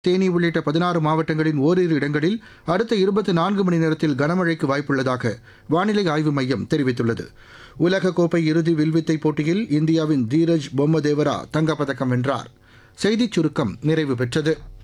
தேனி உள்ளிட்ட 16 மாவட்டங்களின் ஓரிரு இடங்களில் அடுத்த 24 மணி நேரத்தில் கனமழைக்கு வாய்ப்புள்ளதாக வானிலை ஆய்வு மையம் தெரிவித்துள்ளது. உலகக்கோப்பை இறுதி வில்வித்தை போட்டியில் இந்தியாவின் தீரஜ் பொம்மதேவரா தங்கப்பதக்கம் வென்றார். செய்திச் சுருக்கம் நிறைவு பெற்றது.